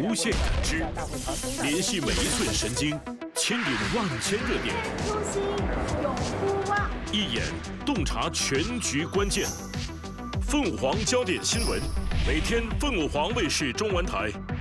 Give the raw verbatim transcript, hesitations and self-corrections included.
无限感知，联系每一寸神经，牵引万千热点。 初心永不忘， 一眼洞察全局关键。凤凰焦点新闻，每天凤凰卫视中文台